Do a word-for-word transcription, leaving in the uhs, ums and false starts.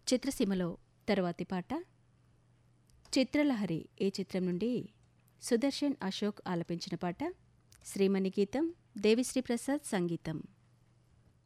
చిత్రసీమలో తరువాతి పాట చిత్రలహరి ఈ చిత్రం నుండి సుదర్శన్ అశోక్ ఆలపించిన పాట శ్రీమణి గీతం దేవిశ్రీ ప్రసాద్ సంగీతం.